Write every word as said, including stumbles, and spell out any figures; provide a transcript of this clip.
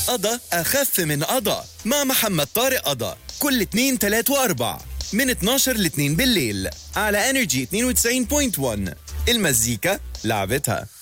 قضا أخف من قضا مع محمد طارق قضا كل اتنين تلات واربع من اتناشر ل اتنين بالليل على انرجي اتنين وتسعين فاصلة واحد. المزيكا لعبتها.